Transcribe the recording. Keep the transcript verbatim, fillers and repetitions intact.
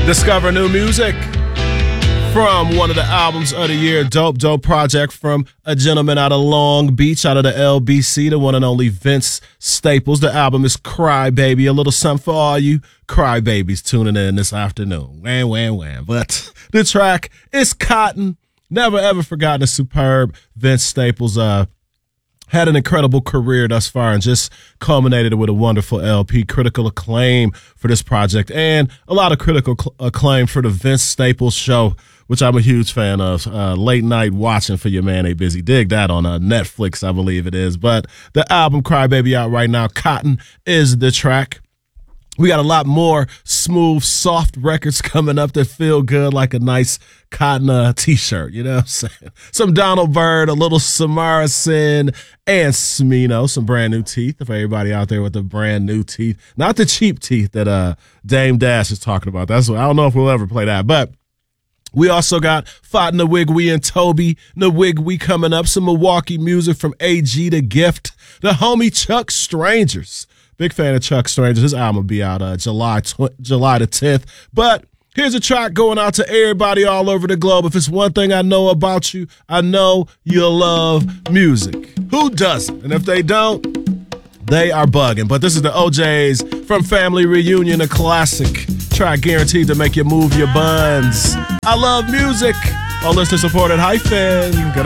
Discover new music from one of the albums of the year. Dope, dope project from a gentleman out of Long Beach, out of the L B C, the one and only Vince Staples. The album is Cry Baby. A little something for all you cry babies tuning in this afternoon. Wham, wham, wham. But the track is Cotton. Never, ever forgotten a superb Vince Staples. Uh, had an incredible career thus far and just culminated with a wonderful L P. Critical acclaim for this project and a lot of critical cl- acclaim for the Vince Staples Show, which I'm a huge fan of. Uh, late night watching for your man A Busy. Dig that on uh, Netflix, I believe it is. But the album Cry Baby out right now. Cotton is the track. We got a lot more smooth, soft records coming up that feel good like a nice cotton uh, t-shirt, you know what I'm saying? Some Donald Byrd, a little Samara Sin, and Smino, some brand new teeth for everybody out there with the brand new teeth. Not the cheap teeth that uh, Dame Dash is talking about. That's what, I don't know if we'll ever play that, but we also got Fat Nwigwe and Toby Nwigwe coming up. Some Milwaukee music from A G The Gift. The homie Chuck Strangers. Big fan of Chuck Strangers. His album will be out uh, July tw- July the tenth. But here's a track going out to everybody all over the globe. If it's one thing I know about you, I know you'll love music. Who doesn't? And if they don't, they are bugging. But this is the O Js from Family Reunion, a classic track guaranteed to make you move your buns. I love music. All listener supported hyphen. Good